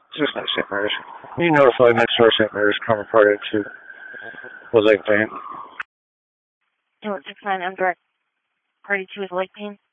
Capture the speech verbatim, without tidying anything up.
Just not Saint Mary's. You notify next door Saint Mary's Common Party to was Lake Payne. And what's six nine under party two is Lake Payne?